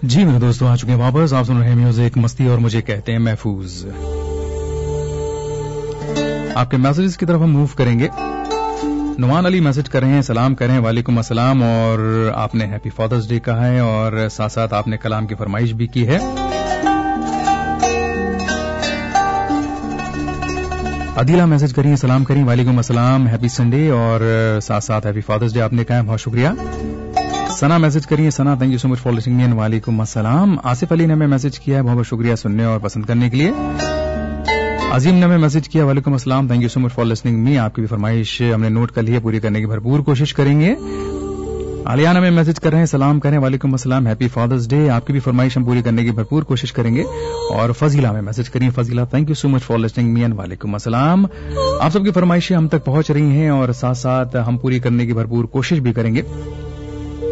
जी मेरे दोस्तों आ चुके हैं वापस। आप सुन रहे हैं म्यूजिक मस्ती और मुझे कहते हैं महफूज। आपके मैसेजेस की तरफ हम मूव करेंगे। नुमान अली मैसेज कर रहे हैं, सलाम कर रहे हैं, वालेकुम अस्सलाम, और आपने हैप्पी फादर्स डे कहा है और साथ साथ आपने कलाम की फरमाइश भी की है। अदीला मैसेज करिए, सलाम करिए, वालेकुम अस्सलाम, हैप्पी संडे, और साथ साथ हैप्पी फादर्स डे आपने कहा है, बहुत शुक्रिया। सना मैसेज करिए, सना thank you so much for listening me and वालेकुम अस्सलाम। आसिफ अली ने हमें मैसेज किया है, बहुत बहुत शुक्रिया सुनने और पसंद करने के लिए। अजीम ने हमें मैसेज किया, वालेकुम अस्सलाम, thank you so much for listening me, आपकी भी फरमाइश हमने नोट कर ली है, पूरी करने की भरपूर कोशिश करेंगे। आलियान हमें मैसेज कर रहे हैं, सलाम करें, वालेकुम अस्सलाम, हैप्पी फादर्स डे, आपकी भी फरमाइश हम पूरी करने की भरपूर कोशिश करेंगे। और फजीला हमें मैसेज करिए, Fazila thank you so much for listening me and वालेकुम अस्सलाम। आप सबकी फरमाइशें हम तक पहुंच रही हैं और साथ साथ हम पूरी करने की भरपूर कोशिश भी करेंगे।